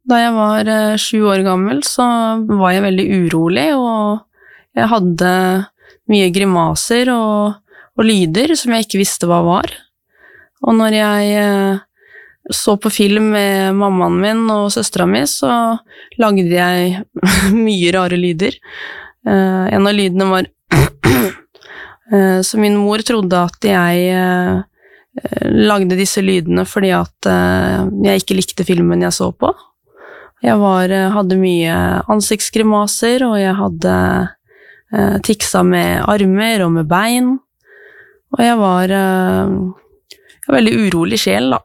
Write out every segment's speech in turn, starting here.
Da jeg var 7 år gammel, så var jeg veldig urolig, og jeg hadde mye grimaser og lyder som jeg ikke visste hva var. Og når jeg så på film med mammaen min og søstera mi, så lagde jeg mye rare lyder. En av lydene var så min mor trodde at jeg lagde disse lydene fordi at jeg ikke likte filmen jeg så på. Jeg hadde mye ansiktsgrimaser, og jeg hadde tiksa med armer og med bein, og jeg var en veldig urolig sjel, da.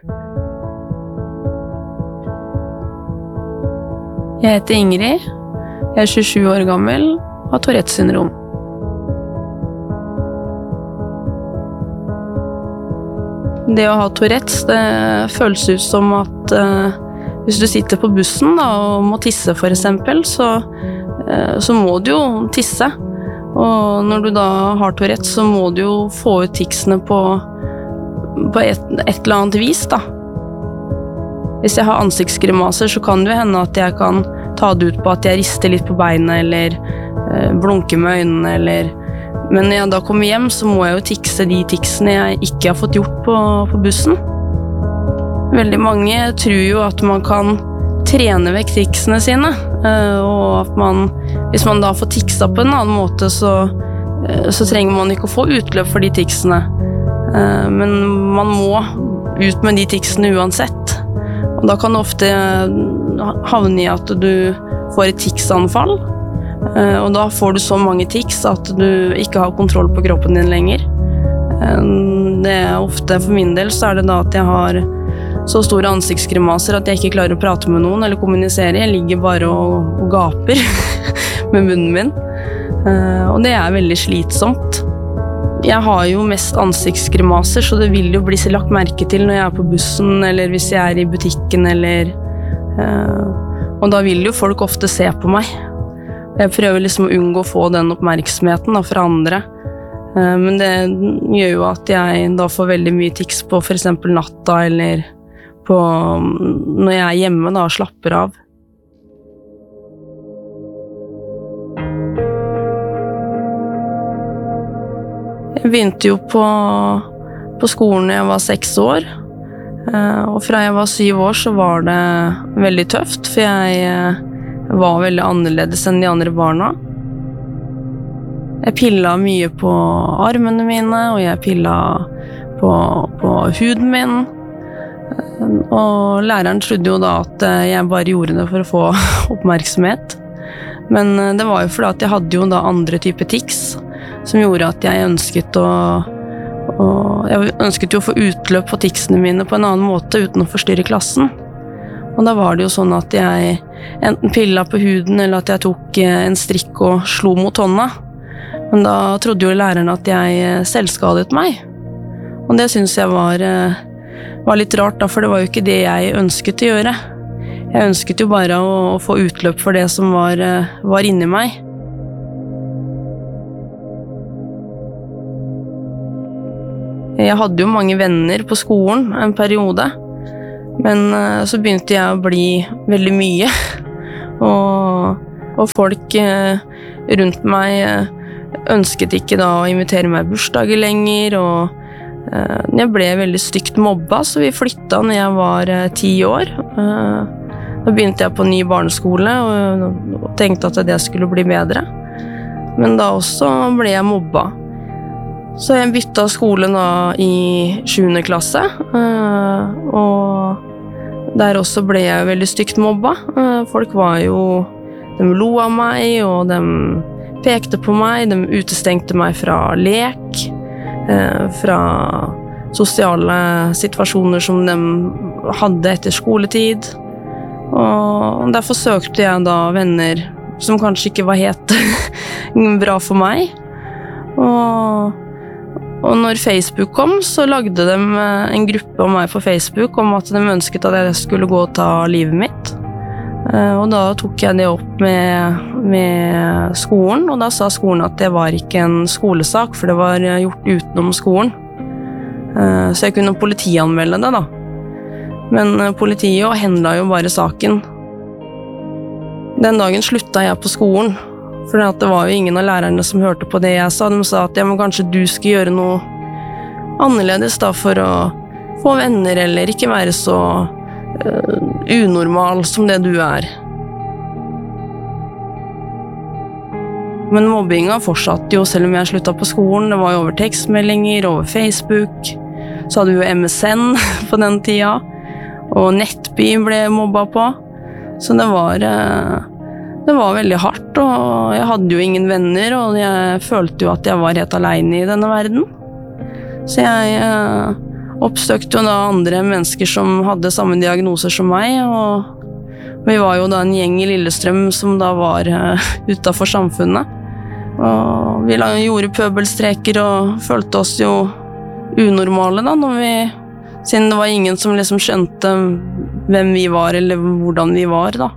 Jeg heter Ingrid, jeg er 27 år gammel og har Tourettes syndrom. Det å ha Tourettes, det føles ut som at hvis du sitter på bussen da, og må tisse for eksempel, så må du jo tisse. Og når du da har Tourettes, så må du jo få ut ticsene på et eller annet vis, da. Hvis jeg har ansiktsgrimaser, så kan det jo hende at jeg kan ta det ut på at jeg rister litt på beinet, eller blunker med øynene, men når jeg da kommer hjem, så må jeg jo tikse de ticsene jeg ikke har fått gjort på bussen. Veldig mange tror jo at man kan trene vekk ticsene sine, og at hvis man da får tiksa på en annen måte, så trenger man ikke å få utløp for de ticsene. Men man må ut med de ticsene uansett. Og da kan det ofte havne i at du får et ticsanfall, og da får du så mange tics at du ikke har kontroll på kroppen din lenger. Det er ofte, for min del, så er det da at jeg har så store ansiktsgrimaser at jeg ikke klarer å prate med noen eller kommunisere. Jeg ligger bare og gaper med munnen min, og det er veldig slitsomt. Jeg har jo mest ansiktsgrimaser, så det vil jo bli lagt merke til når jeg er på bussen, eller hvis jeg er i butikken, og da vil jo folk ofte se på meg. Jeg prøver liksom å unngå å få den oppmerksomheten da, fra andre, men det gjør jo at jeg da får veldig mye tics på for eksempel natta, eller når jeg er hjemme da, og slapper av. Jeg begynte jo på skolen da jeg var 6 år, og fra jeg var 7 år så var det veldig tøft, for jeg var veldig annerledes enn de andre barna. Jeg pillet mye på armene mine, og jeg pillet på huden min, og læreren trodde jo da at jeg bare gjorde det for å få oppmerksomhet. Men det var jo fordi at jeg hadde jo da andre typer tics, som gjorde at jeg ønsket jo å få utløp på ticsene mine på en annen måte uten å forstyrre klassen. Og da var det jo sånn at jeg enten pillet på huden, eller at jeg tok en strikk og slo mot hånda. Men da trodde jo læreren at jeg selvskadet meg. Og det synes jeg var litt rart da, for det var jo ikke det jeg ønsket å gjøre. Jeg ønsket jo bare å få utløp for det som var inni meg. Jeg hadde jo mange venner på skolen en periode, men så begynte jeg å bli veldig mye, og folk rundt meg ønsket ikke da å invitere meg i bursdager lenger, og jeg ble veldig stygt mobba, så vi flyttet når jeg var 10 år. Da begynte jeg på ny barneskole og tenkte at det skulle bli bedre, men da også ble jeg mobba. Så jeg byttet skole da i 7. klasse, og der også ble jeg veldig stygt mobba. Folk de lo av meg, og de pekte på meg, de utestengte meg fra lek, fra sosiale situasjoner som de hadde etter skoletid. Og derfor søkte jeg da venner som kanskje ikke var helt bra for meg. Og når Facebook kom, så lagde de en gruppe om meg på Facebook om at de ønsket at jeg skulle gå og ta livet mitt. Og da tok jeg det opp med skolen, og da sa skolen at det var ikke en skolesak, for det var gjort utenom skolen. Så jeg kunne politianmelde det da. Men politiet henla jo bare saken, Den dagen slutta jeg på skolen, for det var jo ingen av lærerne som hørte på det jeg sa. De sa at ja, men kanskje du skal gjøre noe annerledes da, for å få venner, eller ikke være så unormal som det du er. Men mobbinga fortsatte jo selv om jeg slutta på skolen. Det var jo over tekstmeldinger, over Facebook. Så hadde vi jo MSN på den tida. Og Nettby ble mobba på. Så det var veldig hardt, og jeg hadde jo ingen venner, og jeg følte jo at jeg var helt alene i denne verden. Så jeg oppsøkte jo da andre mennesker som hadde samme diagnoser som meg, og vi var jo da en gjeng i Lillestrøm som da var utenfor samfunnet. Og vi gjorde pøbelstreker og følte oss jo unormale da, siden det var ingen som liksom skjønte hvem vi var eller hvordan vi var da.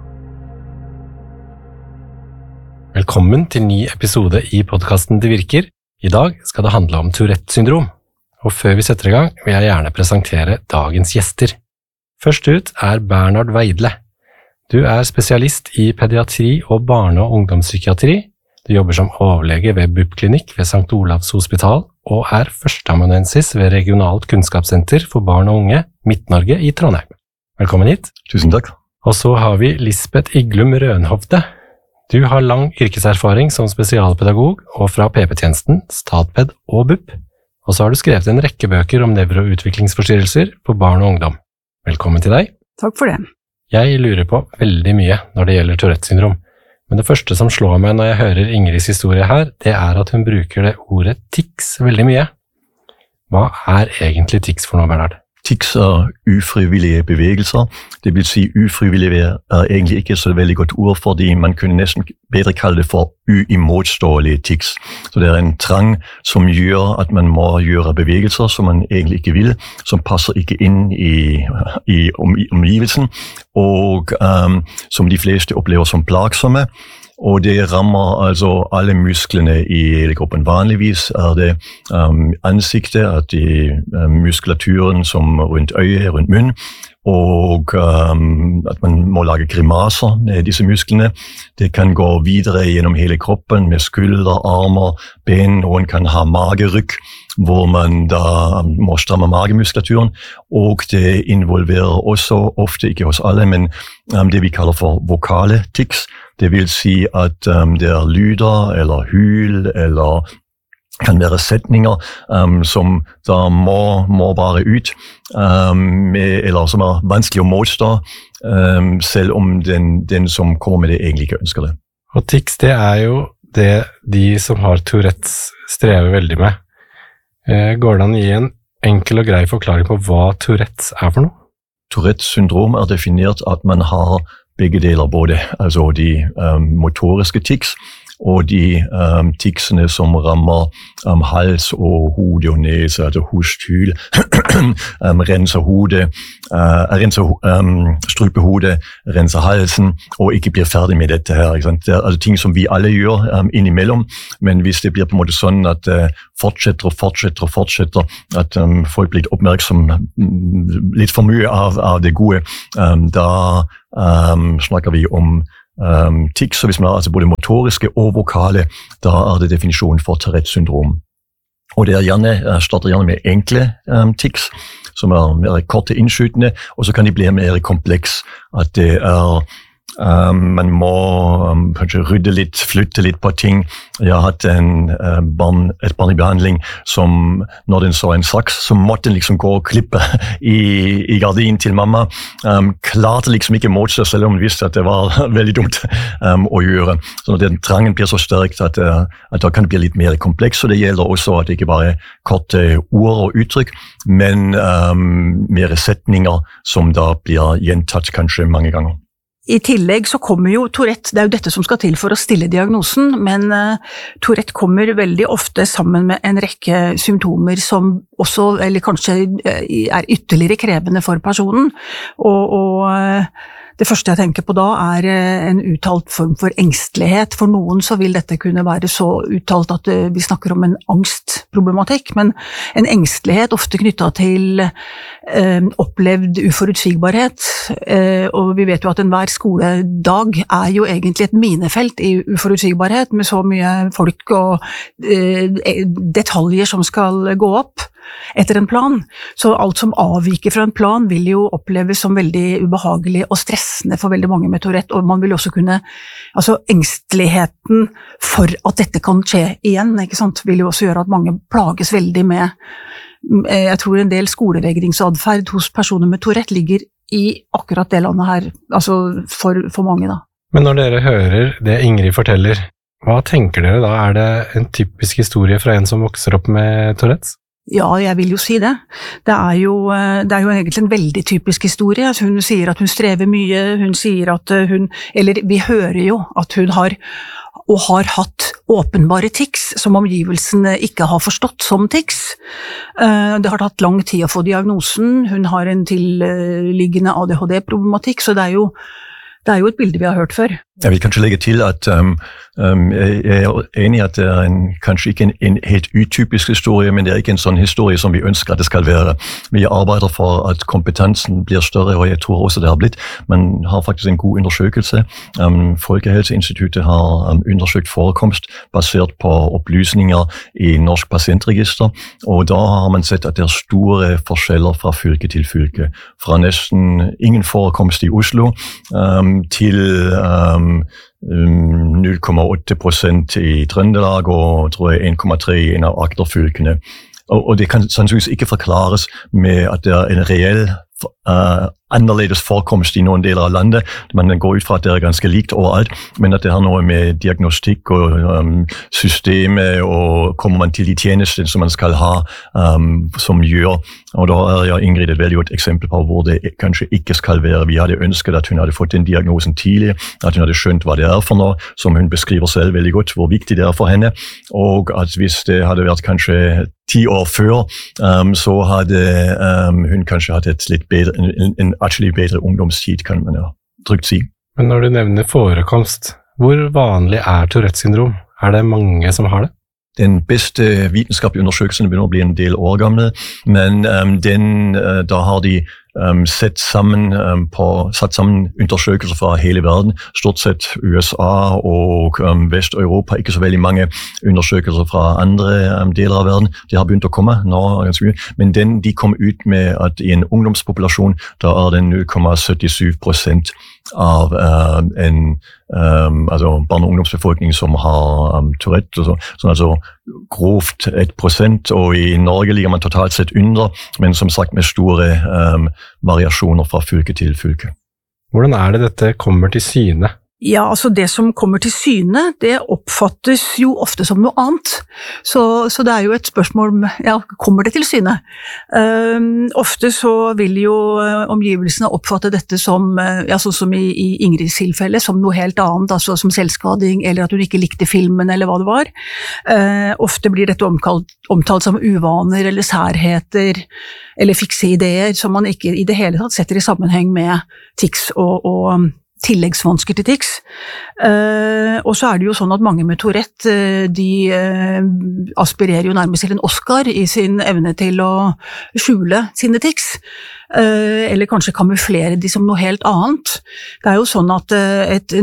Velkommen til ny episode i podcasten Det Virker. I dag skal det handle om Tourette syndrom. Og før vi setter i gang vil jeg gjerne presentere dagens gjester. Først ut er Bernhard Veidle. Du er spesialist i pediatri og barne- og ungdomspsykiatri. Du jobber som overlege ved BUP-klinikk ved St. Olavs hospital og er førsteamanuensis ved Regionalt kunnskapssenter for barn og unge Midt-Norge i Trondheim. Velkommen hit. Tusen takk. Og så har vi Lisbeth Iglum Rønhovde. Du har lang yrkeserfaring som spesialpedagog og fra PP-tjenesten, Statped og BUP. Og så har du skrevet en rekke bøker om nevroutviklingsforstyrrelser for barn og ungdom. Velkommen til deg. Takk for det. Jeg lurer på veldig mye når det gjelder Tourette syndrom. Men det første som slår meg når jeg hører Ingrids historie her, det er at hun bruker det ordet tics veldig mye. Hva er egentlig tics for noe, Bernhard? Tics ufrivillige bevegelser. Det vil si ufrivillige egentlig ikke så veldig godt ord, fordi man kunne nesten bedre kalle det for uimotståelige tics. Så det en trang som gjør at man må gjøre bevegelser som man egentlig ikke vil, som passer ikke inn i omgivelsen, og som de fleste opplever som plagsomme. Og det rammer altså alle musklene i hele kroppen. Vanligvis det ansiktet, at muskulaturen som rundt øyet, rundt munn, og at man må lage grimaser med disse musklene. Det kan gå videre gjennom hele kroppen med skulder, armer, ben. Noen kan ha magerykk, hvor man da må stramme magemuskulaturen. Og det involverer også, ofte ikke hos alle, men det vi kaller for vokale tics. Det vil si at det lyder eller hyl eller kan være setninger som da må bare ut, eller som vanskelig å motstå, selv om den som kommer med det egentlig ikke ønsker det. Og tics, det er jo det de som har Tourettes strever veldig med. Går det an å gi en enkel og grei forklaring på hva Tourettes er for noe? Tourettes syndrom definert at man har begge deler, både altså de motoriske tics og de ticsene som rammer hals og hode og nese, altså host, hyl, renser hodet, struper hodet, renser halsen, og ikke blir ferdig med dette her. Ikke sant? Det er altså ting som vi alle gjør innimellom, men hvis det blir på en måte sånn at fortsetter, at folk blir oppmerksom litt for mye av det gode, da snakker vi om tics, så hvis man har altså både motoriske og vokale, da det definisjonen for Tourette syndrom. Og det starter gjerne med enkle tics, som mer korte innskytende, og så kan de bli mer kompleks, at det man må kanskje rydde litt, flytte litt på ting. Jeg har hatt et barn i behandling som, når den så en saks, så måtte den liksom gå og klippe i gardinen til mamma. Klarte liksom ikke motstå, selv om hun visste at det var veldig dumt å gjøre. Så når den trangen blir så sterkt at da kan det bli litt mer kompleks, og det gjelder også at det ikke bare korte ord og uttrykk, men mer setninger som da blir gjentatt kanskje mange ganger. I tillegg så kommer jo Tourette, det er jo dette som skal til for å stille diagnosen, men Tourette kommer veldig ofte sammen med en rekke symptomer som også, eller kanskje er ytterligere krevende for personen, og Det første jeg tenker på da en uttalt form for engstelighet. For noen så vil dette kunne være så uttalt at vi snakker om en angstproblematikk, men en engstelighet ofte knyttet til opplevd uforutsigbarhet, og vi vet jo at enhver skoledag jo egentlig et minefelt i uforutsigbarhet, med så mye folk og detaljer som skal gå opp etter en plan. Så alt som avviker fra en plan vil jo oppleves som veldig ubehagelig og stressende for veldig mange med Tourette, og man vil også kunne, altså engsteligheten for at dette kan skje igjen, ikke sant, vil jo også gjøre at mange plages veldig med, jeg tror en del skolevegringsatferd hos personer med Tourette ligger i akkurat det landet her, altså for mange da. Men når dere hører det Ingrid forteller, hva tenker dere da? Det en typisk historie fra en som vokser opp med Tourettes? Ja, jeg vil jo si det. Det jo egentlig en veldig typisk historie. Hun sier at hun strever mye, hun sier at eller vi hører jo at hun har hatt åpenbare tics som omgivelsene ikke har forstått som tics. Det har tatt lang tid å få diagnosen, hun har en tilliggende ADHD-problematikk, så det jo et bilde vi har hørt før. Jeg vil kanskje legge til at jeg enig i at det kanskje ikke en helt utypisk historie, men det ikke en sånn historie som vi ønsker at det skal være. Vi arbeider for at kompetansen blir større, og jeg tror også det har blitt. Man har faktisk en god undersøkelse. Folkehelseinstituttet har undersøkt forekomst basert på opplysninger i Norsk pasientregister, og da har man sett at det store forskjeller fra fylke til fylke. Fra nesten ingen forekomst i Oslo til 0,8% i Trøndelag og tror jeg 1,3% i en av Agder-fylkene. Og det kan sannsynligvis ikke forklares med at det en reell annerledes forekomst i noen deler av landet. Man går ut fra at det ganske likt overalt, men at det har noe med diagnostikk og systemet, og kommer man til de tjenester som man skal ha, som gjør. Og da ja, Ingrid et veldig godt eksempel på hvor det kanskje ikke skal være. Vi hadde ønsket at hun hadde fått den diagnosen tidlig, at hun hadde skjønt hva det for noe, som hun beskriver selv veldig godt, hvor viktig det for henne, og at hvis det hadde vært kanskje 10 år før, så hadde hun kanskje hatt et litt bedre, en atskillig bedre ungdomstid, kan man trygt si. Men når du nevner forekomst, hvor vanlig Tourettes syndrom? Det mange som har det? Den beste vitenskapelige undersøkelsen begynner å bli en del år gamle, men da har de satt sammen undersøkelser fra hele verden, stort sett USA og Vest-Europa, ikke så veldig mange undersøkelser fra andre deler av verden. De har begynt å komme nå ganske mye, men de kom ut med at i en ungdomspopulasjon, da det 0,77% av barn- og ungdomsbefolkning som har Tourette, sånn altså grovt 1%, og i Norge ligger man totalt sett under, men som sagt med store variasjoner fra fylke til fylke. Hvordan det dette kommer til syne? Ja, altså det som kommer til syne, det oppfattes jo ofte som noe annet. Så det jo et spørsmål om, ja, kommer det til syne? Ofte så vil jo omgivelsene oppfatte dette som, ja, sånn som i Ingrids tilfelle, som noe helt annet, altså som selvskading, eller at hun ikke likte filmen, eller hva det var. Ofte blir dette omtalt som uvaner, eller særheter, eller fikse ideer, som man ikke i det hele tatt setter i sammenheng med tics og tilleggsvansker til tics. Og så det jo sånn at mange med Tourette, de aspirerer jo nærmest til en Oscar i sin evne til å skjule sine tics, eller kanskje kamuflere de som noe helt annet. Det jo sånn at et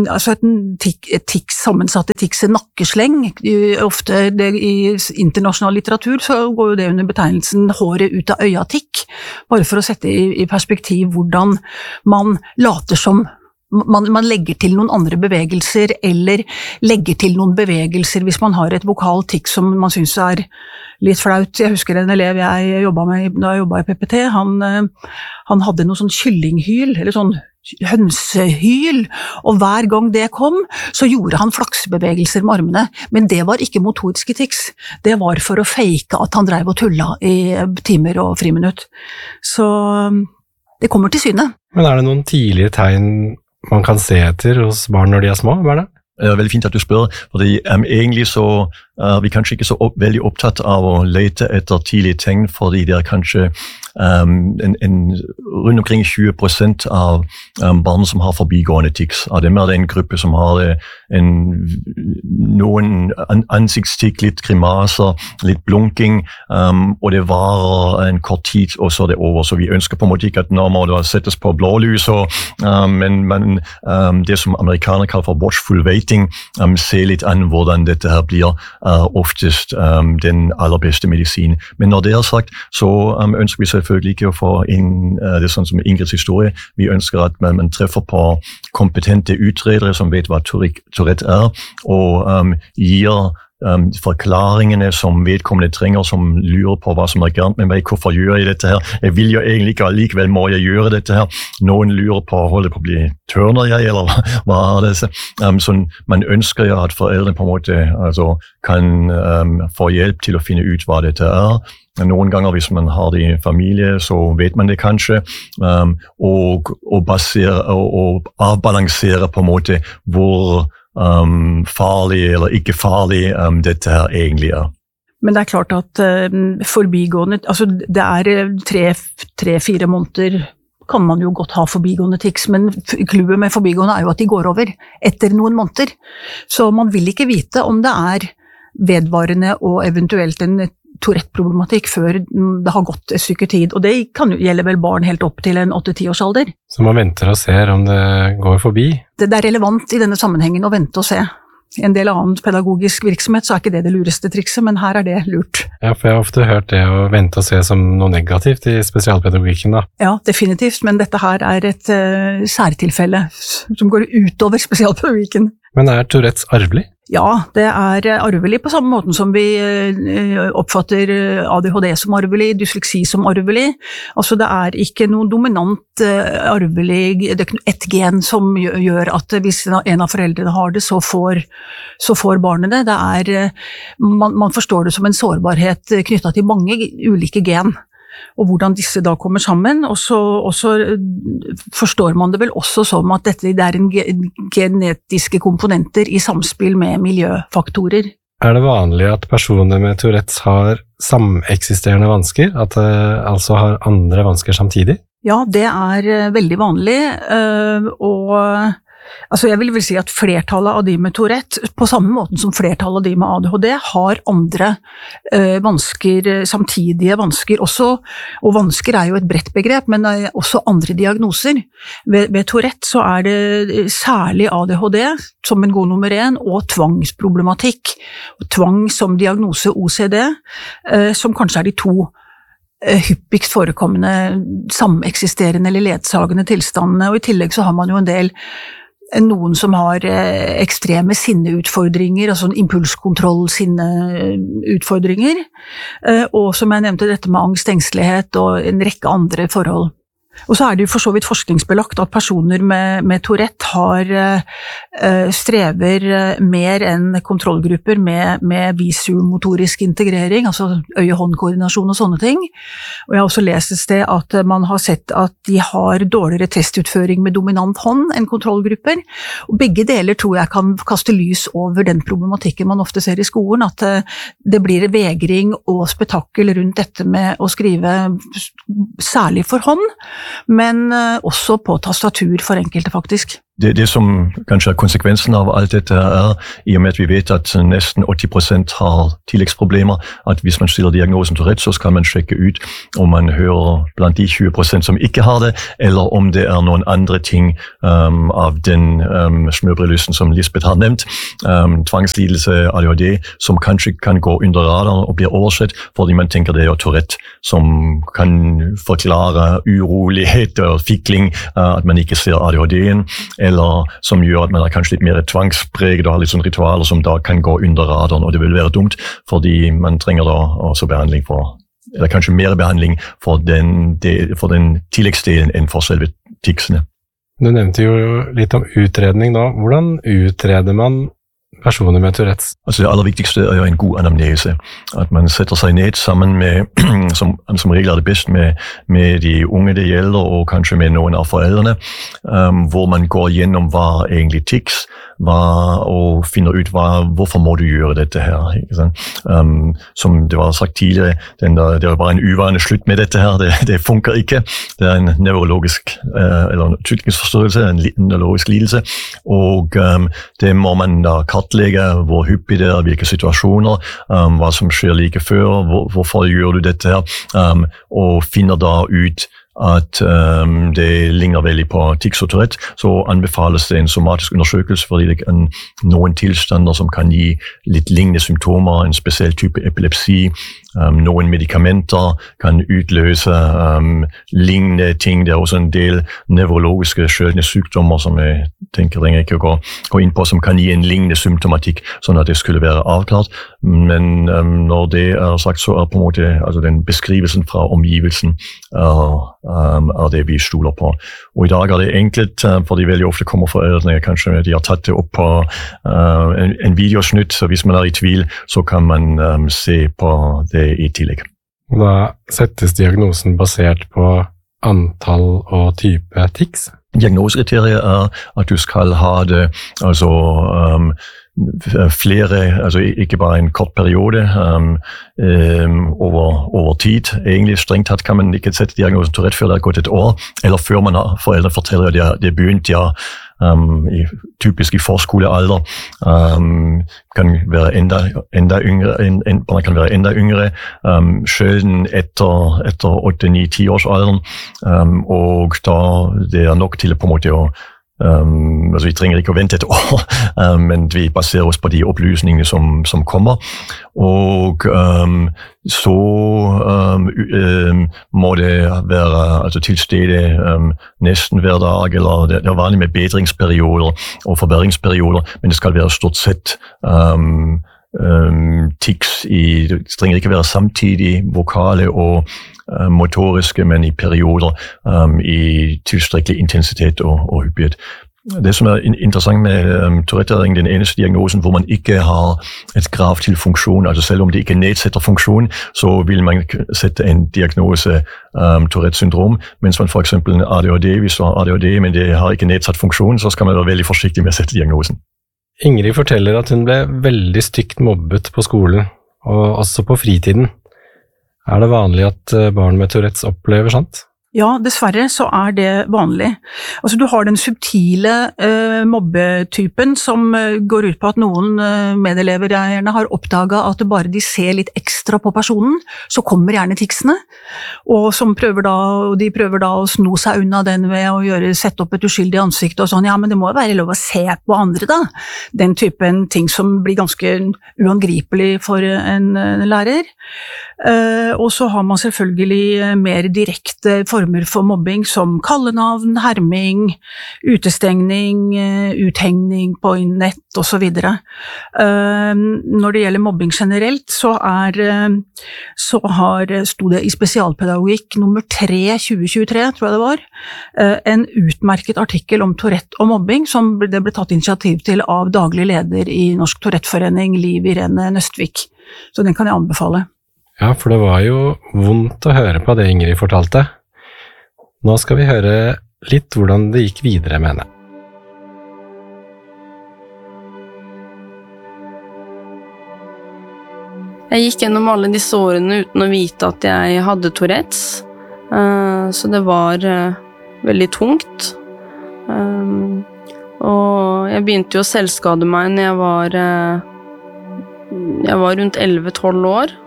sammensatte tics, en nakkesleng, ofte i internasjonal litteratur så går jo det under betegnelsen håret ut av øya-tikk, bare for å sette i perspektiv hvordan man later som man legger til noen andre bevegelser, eller legger til noen bevegelser hvis man har et vokalt tics som man synes litt flaut. Jeg husker en elev jeg jobbet med da jeg jobbet i PPT, han hadde noe sånn kyllinghyl, eller sånn hønsehyl, og hver gang det kom, så gjorde han flaksebevegelser med armene, men det var ikke motoriske tics, det var for å fake at han drev og tulla i timer og friminutt. Så det kommer til syne. Men det noen tidlige tegn man kan se etter hos barn når de små? Hva det? Det veldig fint at du spør, fordi egentlig så vi kanskje ikke så veldig opptatt av å lete etter tidlige tegn, fordi det kanskje rundt omkring 20% av barn som har forbigående tics. Av dem det en gruppe som har noen ansiktstikk, litt grimaser, litt blunking, og det varer en kort tid, og så det over. Så vi ønsker på en måte ikke at nå må det settes på blålys, men det som amerikanere kaller for watchful waiting, ser litt an hvordan dette her blir oftest den aller beste medisin. Men når det sagt, så ønsker vi selvfølgelig ikke å få inn det sånn som Ingrids historie. Vi ønsker at man treffer på kompetente utredere som vet hva Tourette og gir forklaringene som vedkommende trenger, som lurer på hva som gærent med meg, hvorfor gjør jeg dette her? Jeg vil jo egentlig ikke, likevel må jeg gjøre dette her. Noen lurer på, holder på å bli tørner jeg, eller hva det? Så man ønsker jo at foreldrene på en måte kan få hjelp til å finne ut hva dette Noen ganger hvis man har det i en familie, så vet man det kanskje, og avbalansere på en måte hvor farlig eller ikke farlig dette her egentlig Men det klart at forbigående, altså det 3-4 måneder kan man jo godt ha forbigående tics, men clouet med forbigående jo at de går over etter noen måneder. Så man vil ikke vite om det vedvarende og eventuelt en Tourette-problematikk før det har gått et stykke tid, og det kan jo gjelde vel barn helt opp til en 8-10 års alder. Så man venter og ser om det går forbi? Det relevant i denne sammenhengen å vente og se. I en del annen pedagogisk virksomhet så ikke det lureste trikset, men her det lurt. Ja, for jeg har ofte hørt det å vente og se som noe negativt i spesialpedagogikken da. Ja, definitivt, men dette her et særtilfelle som går utover spesialpedagogikken. Men Tourettes arvelig? Ja, det arvelig på samme måten som vi oppfatter ADHD som arvelig, dysleksi som arvelig. Altså det ikke noe dominant arvelig, det ikke et gen som gjør at hvis en av foreldrene har det, så får barnet det. Man forstår det som en sårbarhet knyttet til mange ulike gen. Og hvordan disse da kommer sammen, og så forstår man det vel også som at dette en genetiske komponenter i samspill med miljøfaktorer. Det vanlig at personer med Tourettes har sameksisterende vansker, at de altså har andre vansker samtidig? Ja, det veldig vanlig, og altså jeg vil vel si at flertallet av de med Tourette, på samme måte som flertallet av de med ADHD, har andre vansker, samtidige vansker også, og vansker jo et bredt begrep, men også andre diagnoser. Ved Tourette så det særlig ADHD som en god nummer 1, og tvangsproblematikk, og tvang som diagnose OCD, som kanskje de 2 hyppigst forekommende sameksisterende eller ledsagende tilstandene, og i tillegg så har man jo en del noen som har ekstreme sinneutfordringer, altså impulskontroll, sinneutfordringer, og som jeg nevnte dette med angst, engstelighet og en rekke andre forhold. Og så det jo for så vidt forskningsbelagt at personer med Tourette strever mer enn kontrollgrupper med visumotorisk integrering, altså øye-hånd-koordinasjon og sånne ting. Og jeg har også lest et sted at man har sett at de har dårligere testutføring med dominant hånd enn kontrollgrupper. Og begge deler tror jeg kan kaste lys over den problematikken man ofte ser i skolen, at det blir vegring og spetakkel rundt dette med å skrive særlig for hånd, men også på tastatur for enkelte faktisk. Det som kanskje konsekvensen av alt dette i og med at vi vet at nesten 80% har tilleggsproblemer, at hvis man stiller diagnosen Tourette, så skal man sjekke ut om man hører blant de 20% som ikke har det, eller om det noen andre ting av den smørbrødlysten som Lisbeth har nevnt, tvangslidelse, ADHD, som kanskje kan gå under radaren og blir oversett, fordi man tenker det Tourette, som kan forklare urolighet og fikling, at man ikke ser ADHD-en, eller som gjør at man kanskje litt mer tvangspreget og har litt sånn ritualer som da kan gå under radaren, og det vil være dumt, fordi man trenger da også behandling eller kanskje mer behandling for den tilleggsdelen enn for selve ticsene. Du nevnte jo litt om utredning nå. Hvordan utreder man personer med Tourettes? Altså det aller viktigste jo en god anamnese. At man setter seg ned sammen med, som regel det best med de unge det gjelder, og kanskje med noen av foreldrene, hvor man går gjennom hva egentlig tics, og finner ut hvorfor må du gjøre dette her. Ikke sant? Som det var sagt tidligere, det var bare en uvane slutt med dette her, det funker ikke. Det en nevrologisk, eller utviklingsforstyrrelse, en nevrologisk lidelse, og det må man da kartlegge hvor hyppig det hvilke situasjoner, hva som skjer like før, hvorfor gjør du dette her, og finner da ut at det ligner veldig på tics og Tourette, så anbefales det en somatisk undersøkelse, fordi det er noen tilstander som kan gi litt lignende symptomer, en spesiell type epilepsi, noen medikamenter kan utløse lignende ting. Det er også en del nevrologiske sjeldne sykdommer som jeg tenker trenger ikke å gå inn på, som kan gi en lignende symptomatikk, sånn at det skulle være avklart. Men når det sagt, så på en måte altså den beskrivelsen fra omgivelsen det vi stoler på. Og i dag det enkelt, fordi veldig ofte kommer foreldrene, kanskje de har tatt det opp på en videosnutt, så hvis man i tvil, så kan man se på det i tillegg. Da settes diagnosen basert på antall og type tics? Diagnosekriteriet at du skal ha det, altså flere, altså ikke bare en kort periode, over tid. Egentlig strengt tatt kan man ikke sette diagnosen Tourette før det har gått et år, eller før man har foreldre forteller at det begynt, typisk i forskolealder, kan være enda yngre, man kan være enda yngre, sjelden etter 8-9-10 års alderen, og da det nok til på en måte altså vi trenger ikke å vente et år, men vi baserer oss på de opplysningene som kommer, og så må det være altså til stede nesten hver dag, eller det vanlig med bedringsperioder og forbedringsperioder, men det skal være stort sett tics det trenger ikke være samtidig vokale og motoriske, men i perioder i tilstrekkelig intensitet og hyppighet. Det som interessant med Tourette den eneste diagnosen hvor man ikke har et grav til funksjon, altså selv om det ikke nedsetter funksjon, så vil man sette en diagnose Tourette syndrom, mens man for eksempel en ADHD, hvis du har ADHD, men det har ikke nedsatt funksjon, så skal man være veldig forsiktig med å sette diagnosen. Ingrid forteller at hun ble veldig stygt mobbet på skolen, og også på fritiden. Det vanlig at barn med Tourettes opplever sånt? Ja, dessverre så det vanlig. Altså du har den subtile mobbetypen som går ut på at noen medelever gjerne har oppdaget at bare de ser litt ekstra på personen, så kommer gjerne ticsene, og de prøver da å sno seg unna den ved å sette opp et uskyldig ansikt og sånn, ja, men det må være lov å se på andre da. Den typen ting som blir ganske uangripelig for en lærer. Og så har man selvfølgelig mer direkte former for mobbing som kallenavn, herming, utestengning, uthengning på nett og så videre. Når det gjelder mobbing generelt, så sto det i spesialpedagogikk nummer 3 2023, tror jeg det var, en utmerket artikkel om Tourette og mobbing som det ble tatt initiativ til av daglig leder i Norsk Touretteforening, Liv Irene Nøstvik. Så den kan jeg anbefale. Ja, for det var jo vondt å høre på det Ingrid fortalte. Nå skal vi høre litt hvordan det gikk videre med henne. Jeg gikk gjennom alle disse årene uten å vite at jeg hadde Tourettes, så det var veldig tungt. Og jeg begynte jo å selvskade meg når jeg var rundt 11-12 år.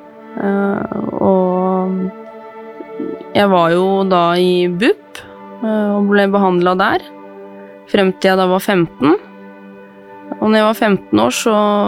Og jeg var jo da i BUP og ble behandlet der frem til jeg da var 15, og når jeg var 15 år så